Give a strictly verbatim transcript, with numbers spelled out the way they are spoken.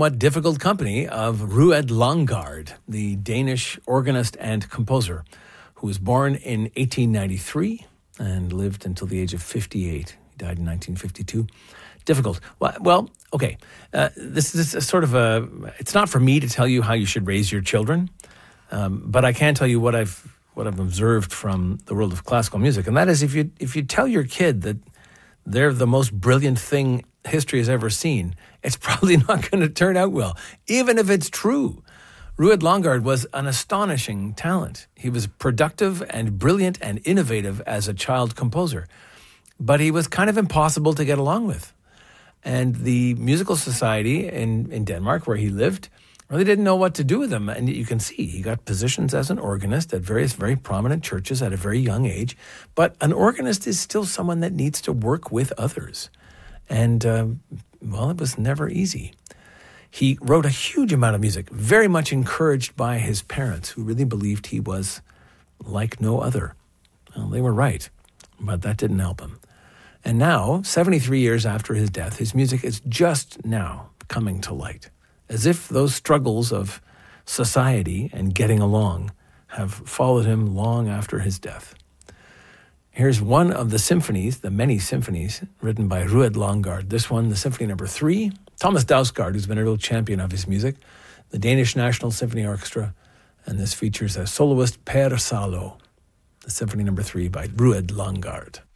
somewhat difficult company of Rued Langgaard, the Danish organist and composer, who was born in eighteen ninety-three and lived until the age of fifty-eight. He died in nineteen fifty-two. Difficult. Well, well okay. Uh, this is a sort of a... It's not for me to tell you how you should raise your children, um, but I can tell you what I've what I've observed from the world of classical music, and that is if you if you tell your kid that they're the most brilliant thing history has ever seen, it's probably not going to turn out well, even if it's true. Rued Langgaard was an astonishing talent. He was productive and brilliant and innovative as a child composer, but he was kind of impossible to get along with. And the musical society in, in Denmark, where he lived, really didn't know what to do with him. And you can see he got positions as an organist at various very prominent churches at a very young age. But an organist is still someone that needs to work with others. And, um, well, it was never easy. He wrote a huge amount of music, very much encouraged by his parents, who really believed he was like no other. Well, they were right, but that didn't help him. And now, seventy-three years after his death, his music is just now coming to light, as if those struggles of society and getting along have followed him long after his death. Here's one of the symphonies, the many symphonies, written by Rued Langgaard. This one, the Symphony Number Three. Thomas Dausgaard, who's been a real champion of his music, the Danish National Symphony Orchestra, and this features a soloist, Per Salo, the Symphony Number Three by Rued Langgaard.